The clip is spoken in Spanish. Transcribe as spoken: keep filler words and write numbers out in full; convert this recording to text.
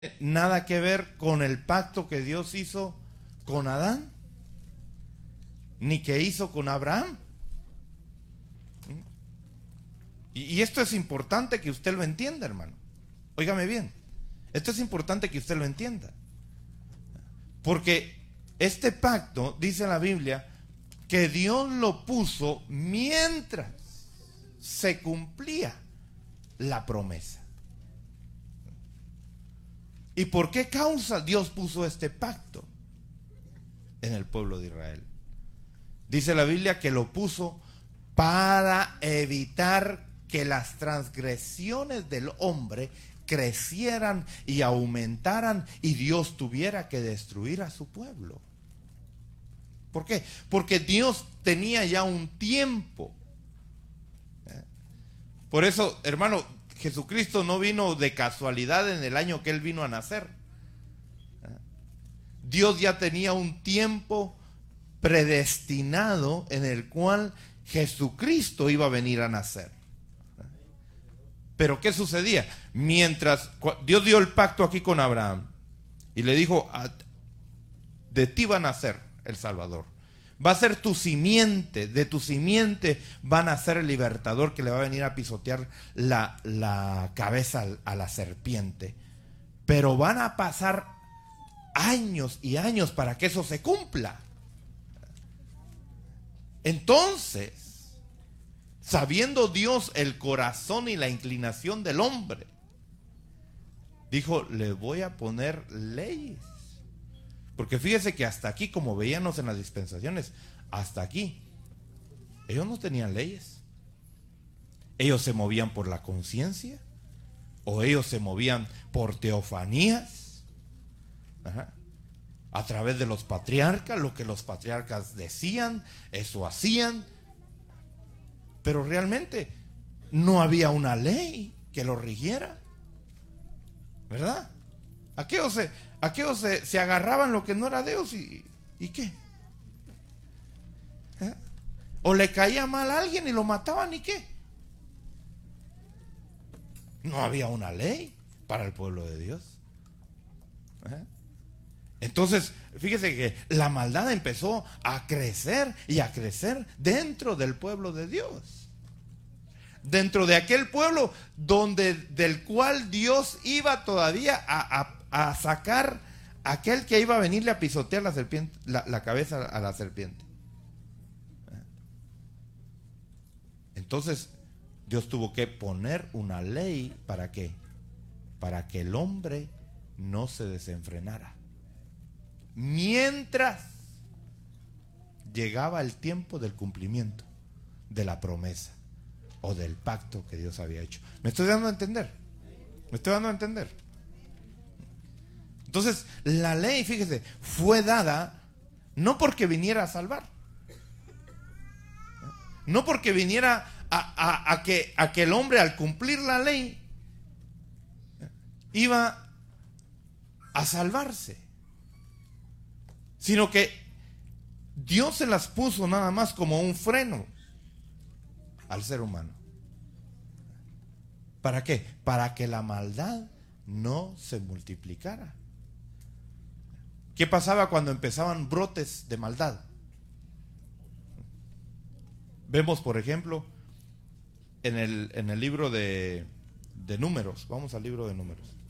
nada que ver con el pacto que Dios hizo con Adán, ni que hizo con Abraham. Y esto es importante que usted lo entienda, hermano. Óigame bien, esto es importante que usted lo entienda, porque este pacto, dice la Biblia, que Dios lo puso mientras se cumplía la promesa. ¿Y por qué causa Dios puso este pacto en el pueblo de Israel? Dice la Biblia que lo puso para evitar que las transgresiones del hombre crecieran y aumentaran y Dios tuviera que destruir a su pueblo. ¿Por qué? Porque Dios tenía ya un tiempo. Por eso, hermano, Jesucristo no vino de casualidad en el año que Él vino a nacer. Dios ya tenía un tiempo predestinado en el cual Jesucristo iba a venir a nacer. Pero ¿qué sucedía? Mientras Dios dio el pacto aquí con Abraham y le dijo, de ti va a nacer el Salvador, va a ser tu simiente, de tu simiente va a nacer el libertador que le va a venir a pisotear la, la cabeza a la serpiente. Pero van a pasar años y años para que eso se cumpla. Entonces, sabiendo Dios el corazón y la inclinación del hombre, dijo, le voy a poner leyes. Porque fíjese que hasta aquí, como veíamos en las dispensaciones, hasta aquí, ellos no tenían leyes. Ellos se movían por la conciencia, o ellos se movían por teofanías, ajá, a través de los patriarcas, lo que los patriarcas decían, eso hacían. Pero realmente no había una ley que lo rigiera, ¿verdad? Aquellos se, aquellos se, se agarraban lo que no era Dios y, ¿y qué? ¿Eh? O le caía mal a alguien y lo mataban, ¿y qué? No había una ley para el pueblo de Dios. ¿Eh? Entonces, fíjese que la maldad empezó a crecer y a crecer dentro del pueblo de Dios. Dentro de aquel pueblo donde, del cual Dios iba todavía a, a, a sacar a aquel que iba a venirle a pisotear la, serpiente, la, la cabeza a la serpiente. Entonces, Dios tuvo que poner una ley. ¿Para qué? Para que el hombre no se desenfrenara mientras llegaba el tiempo del cumplimiento de la promesa o del pacto que Dios había hecho. ¿Me estoy dando a entender? ¿Me estoy dando a entender? Entonces, la ley, fíjese, fue dada no porque viniera a salvar, no porque viniera a, a, a, que, a que el hombre al cumplir la ley iba a salvarse, sino que Dios se las puso nada más como un freno al ser humano. ¿Para qué? Para que la maldad no se multiplicara. ¿Qué pasaba cuando empezaban brotes de maldad? Vemos, por ejemplo, en el, en el libro de, de Números. Vamos al libro de Números.